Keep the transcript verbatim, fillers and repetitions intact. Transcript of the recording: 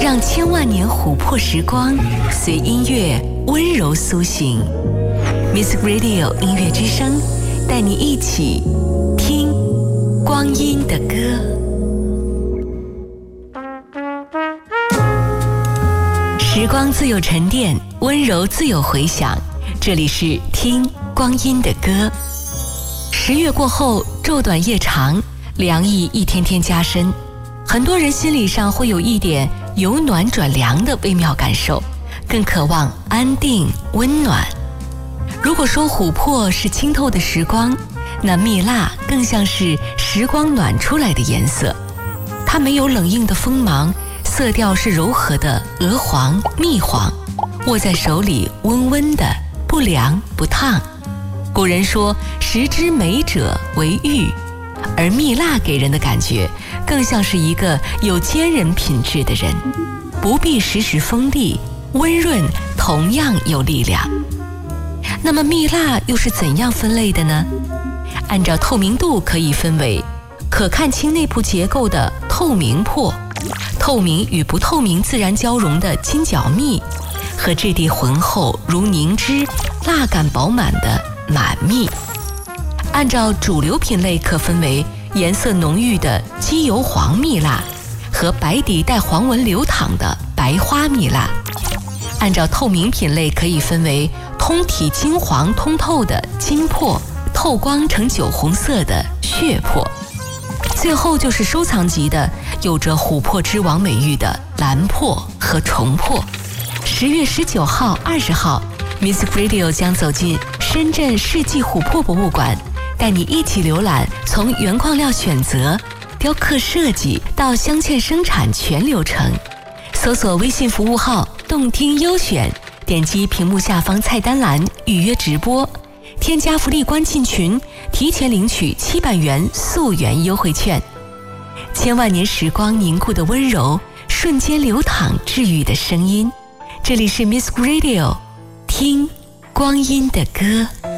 让千万年琥珀时光随音乐温柔苏醒。Music Radio 音乐之声，带你一起听光阴的歌。时光自有沉淀，温柔自有回响。这里是听光阴的歌。十月过后，昼短夜长，凉意一天天加深，很多人心理上会有一点由暖转凉的微妙感受，更渴望安定温暖。如果说琥珀是清透的时光，那蜜蜡更像是时光暖出来的颜色。它没有冷硬的锋芒，色调是柔和的鹅黄、蜜黄，握在手里温温的，不凉不烫。古人说食之美者为玉，而蜜蜡给人的感觉更像是一个有坚韧品质的人，不必时时锋利，温润同样有力量。那么蜜蜡又是怎样分类的呢？按照透明度可以分为可看清内部结构的透明珀，透明与不透明自然交融的金角蜜，和质地浑厚如凝脂、蜡感饱满的满蜜。按照主流品类可分为颜色浓郁的机油黄蜜蜡和白底带黄纹流淌的白花蜜蜡。按照透明品类可以分为通体金黄通透的金珀，透光呈酒红色的血珀。最后就是收藏级的，有着琥珀之王美誉的蓝珀和重珀。十月十九号、二十号 ，Music Radio 将走进深圳世纪琥珀博物馆，带你一起浏览从原矿料选择、雕刻设计到镶嵌生产全流程。搜索微信服务号动听优选，点击屏幕下方菜单栏预约直播，添加福利关进群，提前领取七百元溯源优惠券。千万年时光凝固的温柔，瞬间流淌治愈的声音。这里是 Music Radio， 听光阴的歌。